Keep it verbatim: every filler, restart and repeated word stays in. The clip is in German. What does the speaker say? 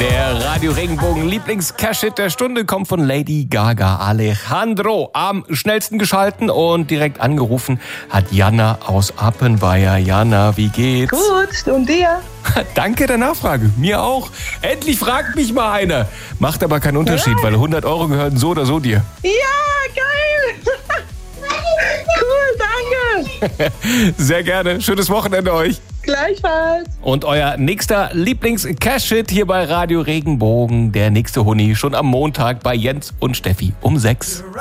Der Radio Regenbogen Lieblings-Cash-Hit der Stunde kommt von Lady Gaga. Alejandro am schnellsten geschalten und direkt angerufen hat Jana aus Appenweier. Jana, wie geht's? Gut, und dir? Danke der Nachfrage. Mir auch. Endlich fragt mich mal einer. Macht aber keinen Unterschied, ja. Weil hundert Euro gehören so oder so dir. Ja, geil. Cool, danke. Sehr gerne. Schönes Wochenende euch. Gleichfalls. Und euer nächster Lieblings-Cash-Hit hier bei Radio Regenbogen. Der nächste Huni schon am Montag bei Jens und Steffi um sechs.